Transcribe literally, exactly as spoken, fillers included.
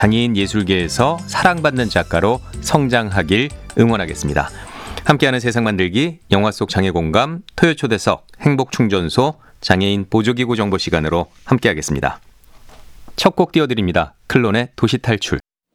장애인 예술계에서 사랑받는 작가로 성장하길 응원하겠습니다. 함께하는 세상 만들기, 영화 속 장애 공감, 토요 초대석, 행복 충전소, 장애인 보조기구 정보 시간으로 함께하겠습니다. 첫 곡 띄워드립니다. 클론의 도시 탈출.